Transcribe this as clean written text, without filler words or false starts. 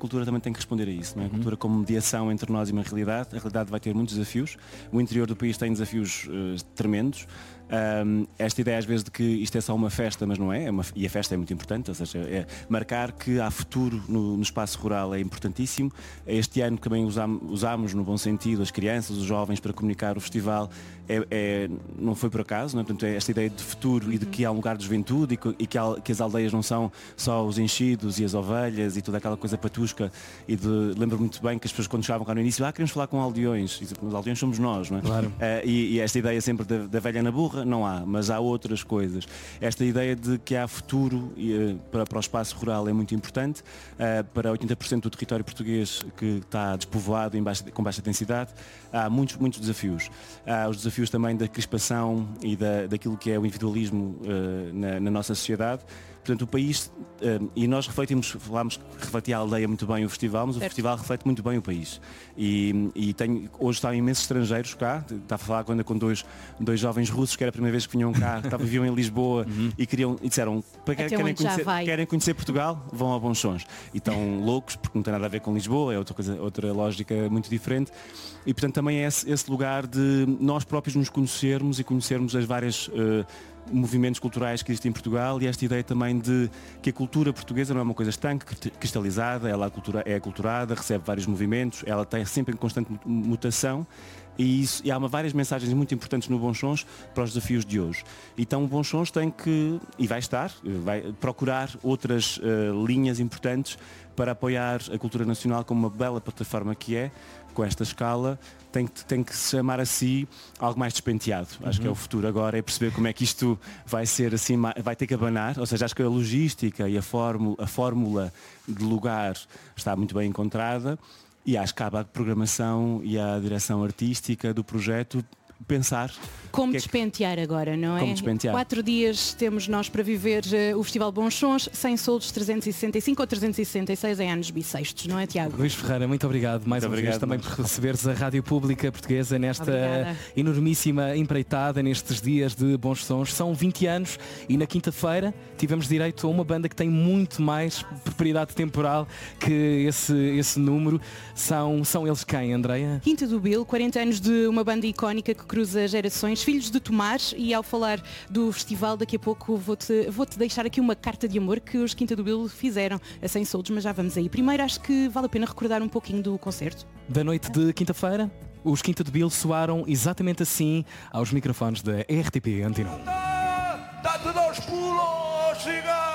cultura também tem que responder a isso, não é? A cultura como mediação entre nós e uma realidade. A realidade vai ter muitos desafios. O interior do país tem desafios tremendos. Esta ideia às vezes de que isto é só uma festa, mas não é, e a festa é muito importante, ou seja, marcar que há futuro no espaço rural é importantíssimo. Este ano também usámos no bom sentido as crianças, os jovens para comunicar o festival, não foi por acaso, não é? Portanto, esta ideia de futuro e de que há um lugar de juventude e que as aldeias não são só os enchidos e as ovelhas e toda aquela coisa patusca. Lembro muito bem que as pessoas quando chegavam cá no início, queremos falar com aldeões, e os aldeões somos nós, não é? Claro. E esta ideia sempre da velha na burra, não há, mas há outras coisas. Esta ideia de que há futuro para o espaço rural é muito importante. Para 80% do território português que está despovoado com baixa densidade, há muitos desafios. Há os desafios também da crispação e daquilo que é o individualismo na nossa sociedade. Portanto, o país, e nós refletia a aldeia muito bem o festival, mas o festival reflete muito bem o país. Hoje estão imensos estrangeiros cá, estava a falar com dois jovens russos, que era a primeira vez que vinham cá, viviam em Lisboa e disseram, querem conhecer Portugal, vão ao Bons Sons. E estão loucos, porque não tem nada a ver com Lisboa, é outra lógica muito diferente. E portanto também é esse lugar de nós próprios nos conhecermos e conhecermos as várias movimentos culturais que existem em Portugal, e esta ideia também de que a cultura portuguesa não é uma coisa estanque, cristalizada, ela é aculturada, recebe vários movimentos, ela está sempre em constante mutação. E há várias mensagens muito importantes no Bons Sons para os desafios de hoje. Então o Bons Sons tem que, e vai procurar outras linhas importantes para apoiar a cultura nacional como uma bela plataforma que é, com esta escala, tem que se chamar a si algo mais despenteado. Acho que é o futuro agora, é perceber como é que isto vai ser assim, vai ter que abanar, ou seja, acho que a logística e a fórmula de lugar está muito bem encontrada. E acho que cabe à programação e à direção artística do projeto pensar como despentear agora, não é? Como despentear. 4 dias temos nós para viver o Festival Bons Sons, 100 soldos, 365 ou 366 em anos bissextos, não é, Tiago? Luís Ferreira, muito obrigado mais uma vez também por receberes a Rádio Pública Portuguesa nesta enormíssima empreitada nestes dias de Bons Sons. São 20 anos e na quinta-feira tivemos direito a uma banda que tem muito mais propriedade temporal que esse número. São eles quem, Andreia? Quinta do Bill, 40 anos de uma banda icónica que cruza gerações, filhos de Tomás, e ao falar do festival daqui a pouco vou-te deixar aqui uma carta de amor que os Quinta do Bill fizeram a 100 soldos, mas já vamos aí. Primeiro acho que vale a pena recordar um pouquinho do concerto. Da noite de quinta-feira, os Quinta do Bill soaram exatamente assim aos microfones da RTP Antena. Dá tudo aos pulos, chega!